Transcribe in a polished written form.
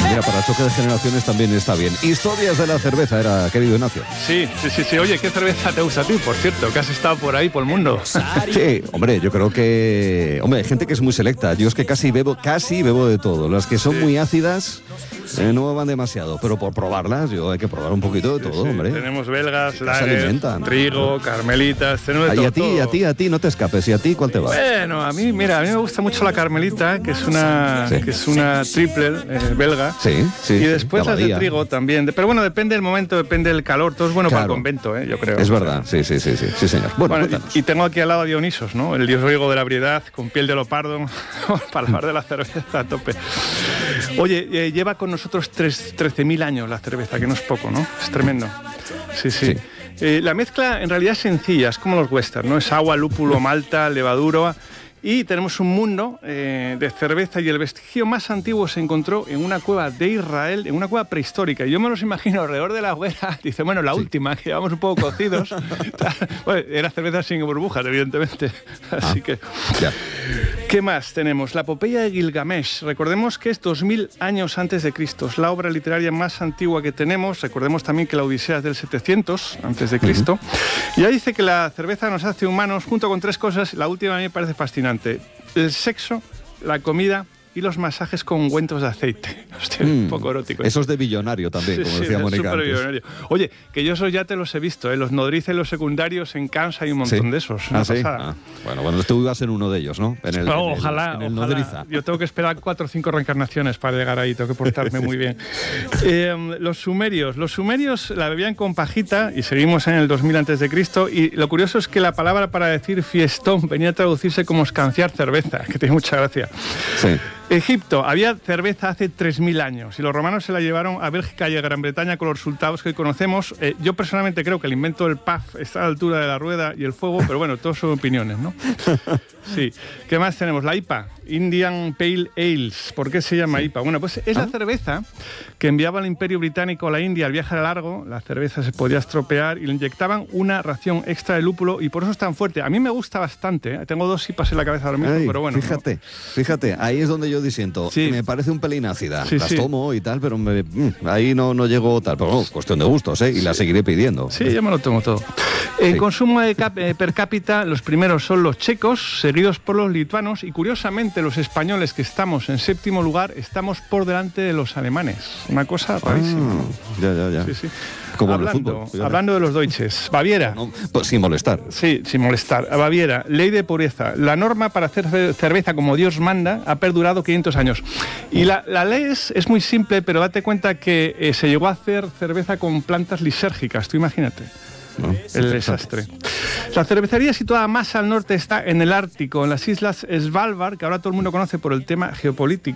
Mira, para choque de generaciones también está bien. Historias de la cerveza, era, querido Ignacio. Sí. Oye, ¿qué cerveza te gusta a ti, por cierto? Que has estado por ahí, por el mundo. Sí, hombre, yo creo que... Hombre, hay gente que es muy selecta. Yo es que casi bebo de todo. Las que son muy ácidas no me van demasiado. Pero por probarlas, yo hay que probar un poquito de todo, hombre. Tenemos belgas, lager, trigo, carmelitas, tenemos de todo. Y a ti, no te escapes. ¿Y a ti cuál te va? Bueno, a mí me gusta mucho la carmelita, que es una triple belga. Sí. Y después las de trigo también. Pero bueno, depende del momento, depende del calor. Todo es bueno para el convento, yo creo. Es verdad, sí, señor. Bueno, y tengo aquí al lado a Dionisos, ¿no? El dios griego de la ebriedad, con piel de leopardo, para hablar de la cerveza a tope. Oye, lleva con nosotros 13.000 años la cerveza, que no es poco, ¿no? Es tremendo. Sí. La mezcla en realidad es sencilla, es como los western, ¿no? Es agua, lúpulo, malta, levadura. Y tenemos un mundo de cerveza, y el vestigio más antiguo se encontró en una cueva de Israel, en una cueva prehistórica. Y yo me los imagino alrededor de la hoguera. Dice, bueno, la última, que llevamos un poco cocidos. Bueno, era cerveza sin burbujas, evidentemente. Así que... Ya. ¿Qué más tenemos? La epopeya de Gilgamesh. Recordemos que es 2000 años antes de Cristo. Es la obra literaria más antigua que tenemos. Recordemos también que la Odisea es del 700 antes de Cristo. Y ahí dice que la cerveza nos hace humanos, junto con 3 cosas. La última a mí me parece fascinante: el sexo, la comida y los masajes con ungüentos de aceite. Hostia, un poco erótico. Eso es de billonario también, como decía Mónica antes. Billonario. Oye, que yo esos ya te los he visto, los nodriza y los secundarios en Kansas hay un montón de esos. Bueno, tú ibas en uno de ellos, ¿no? Ojalá. Nodriza. Yo tengo que esperar 4 o 5 reencarnaciones para llegar ahí, tengo que portarme muy bien. Los sumerios la bebían con pajita, y seguimos en el 2000 antes de Cristo, y lo curioso es que la palabra para decir fiestón venía a traducirse como escanciar cerveza, que tiene mucha gracia. Sí. Egipto, había cerveza hace 3.000 años y los romanos se la llevaron a Bélgica y a Gran Bretaña con los resultados que hoy conocemos. Yo personalmente creo que el invento del pub está a la altura de la rueda y el fuego, pero bueno, todos son opiniones, ¿no? Sí. ¿Qué más tenemos? La IPA, Indian Pale Ales. ¿Por qué se llama IPA? Bueno, pues es la cerveza que enviaba el Imperio Británico a la India al viaje largo. La cerveza se podía estropear y le inyectaban una ración extra de lúpulo, y por eso es tan fuerte. A mí me gusta bastante, Tengo 2 IPAs en la cabeza ahora mismo, pero bueno. Fíjate, ahí es donde yo disiento. Sí. Me parece un pelín ácida. Las tomo y tal, pero ahí no llego tal. Pero cuestión de gustos, y la seguiré pidiendo. Sí, yo me lo tomo todo. En consumo per cápita, los primeros son los checos, seguidos por los lituanos, y curiosamente los españoles, que estamos en 7º lugar, estamos por delante de los alemanes. Una cosa rarísima. Ya. Sí. Como hablando de los deutsches. Baviera. No, pues sin molestar. Sí, sin molestar. Baviera, ley de pureza. La norma para hacer cerveza como Dios manda ha perdurado 500 años. Y la ley es muy simple, pero date cuenta que se llegó a hacer cerveza con plantas lisérgicas. Tú imagínate. El desastre. La cervecería situada más al norte está en el Ártico, en las islas Svalbard, que ahora todo el mundo conoce por el tema geopolítico.